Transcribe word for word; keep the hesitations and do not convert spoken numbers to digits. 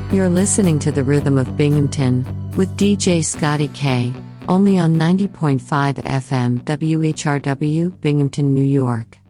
You're listening to The Rhythm of Binghamton with D J Scotty K, only on ninety point five F M W H R W, Binghamton, New York.